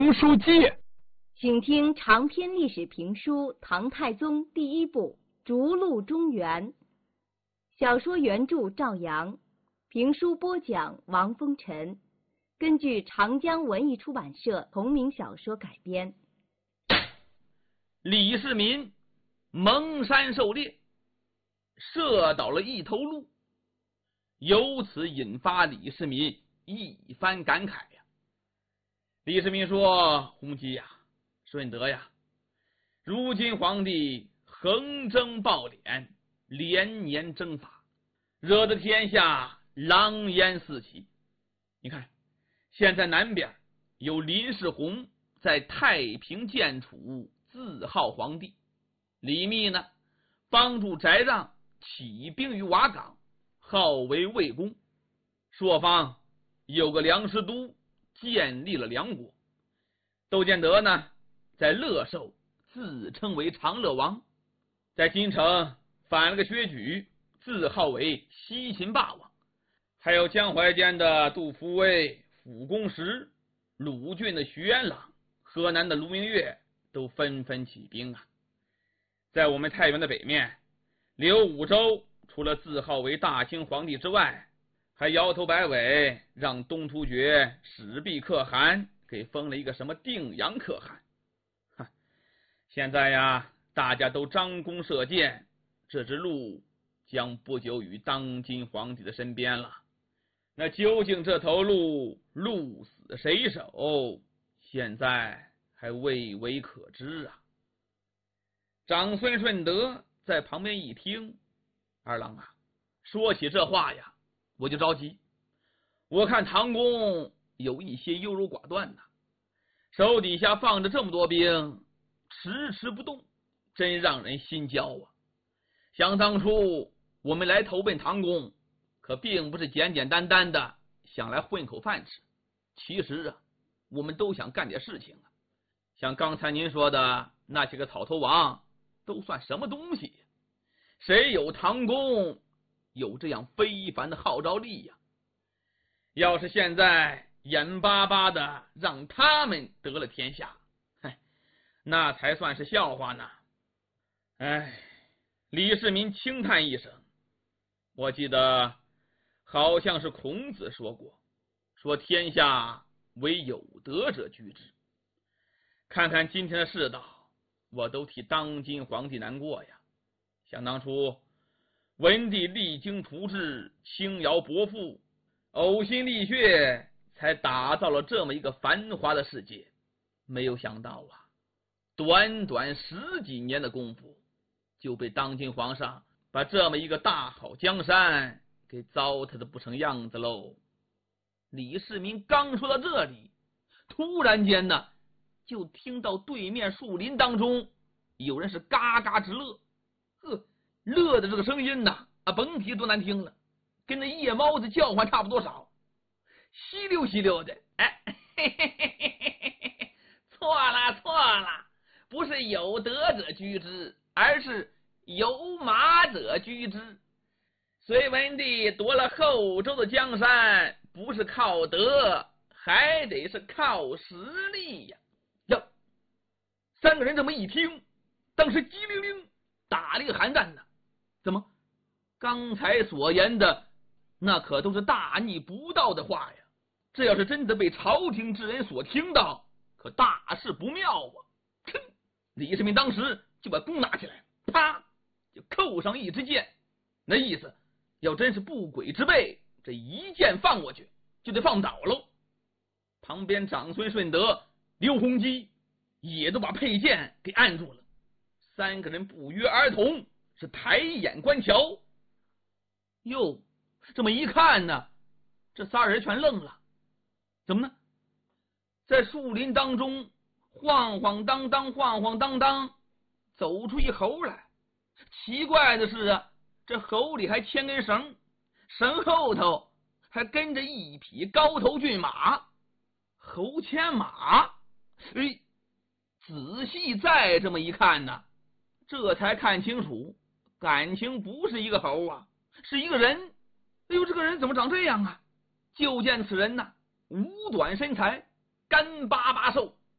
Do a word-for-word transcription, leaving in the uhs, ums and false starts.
评书记， 请听长篇历史评书《唐太宗》第一部《逐鹿中原》，小说原著赵阳，评书播讲王风尘，根据长江文艺出版社同名小说改编。 李世民蒙山狩猎，射倒了一头鹿，由此引发李世民一番感慨呀。李世民说：“洪基呀，顺德呀，如今皇帝横征暴敛，连年征伐，惹得天下狼烟四起。你看，现在南边有林世宏在太平建储，自号皇帝；李密呢，帮助翟让起兵于瓦岗，号为魏公；朔方有个梁师都，建立了梁国；窦建德呢，在乐寿自称为长乐王，在京城反了个薛举，自号为西秦霸王；还有江淮间的杜伏威、辅公时、鲁郡的徐元朗、河南的卢明月都纷纷起兵啊。在我们太原的北面，刘武周除了自号为大清皇帝之外，还摇头摆尾，让东突厥史弼可汗给封了一个什么定阳可汗。哈，现在呀，大家都张弓射箭，这只鹿将不久于当今皇帝的身边了。那究竟这头鹿鹿死谁手，现在还未为可知啊。长孙顺德在旁边一听，二郎啊，说起这话呀，我就着急。我看唐公有一些优柔寡断呐，手底下放着这么多兵，迟迟不动，真让人心焦啊。想当初我们来投奔唐公，可并不是简简单单的想来混口饭吃，其实啊，我们都想干点事情啊。像刚才您说的那些个草头王，都算什么东西？谁有唐公有这样非凡的号召力呀？要是现在眼巴巴的让他们得了天下，嗨，那才算是笑话呢。哎，李世民轻叹一声，我记得好像是孔子说过，说天下唯有德者居之。看看今天的世道，我都替当今皇帝难过呀。想当初文帝励精图治，轻徭薄赋，呕心沥血，才打造了这么一个繁华的世界。没有想到啊，短短十几年的功夫，就被当今皇上把这么一个大好江山给糟蹋的不成样子喽。李世民刚说到这里，突然间呢，就听到对面树林当中有人是嘎嘎直乐，呵，乐的这个声音呐，啊，甭提多难听了，跟那夜猫子叫唤差不多少，稀溜稀溜的。哎，嘿嘿嘿嘿嘿嘿，错了错了，不是有德者居之，而是有马者居之。隋文帝夺了后周的江山，不是靠德，还得是靠实力呀。哟，三个人这么一听，当时机灵灵打了一个寒战呢。怎么刚才所言的那可都是大逆不道的话呀，这要是真的被朝廷之人所听到，可大事不妙啊。哼，李世民当时就把弓拿起来，啪就扣上一支箭，那意思要真是不轨之辈，这一箭放过去就得放倒喽。旁边长孙顺德、刘洪基也都把佩剑给按住了，三个人不约而同是抬眼观瞧。哟，这么一看呢，这仨人全愣了。怎么呢？在树林当中晃晃荡荡晃晃荡荡走出一猴来。奇怪的是啊，这猴里还牵根绳，绳后头还跟着一匹高头骏马。猴牵马，哎，仔细再这么一看呢，这才看清楚，感情不是一个猴啊，是一个人。哎呦，这个人怎么长这样啊？就见此人呐，五短身材，干巴巴瘦，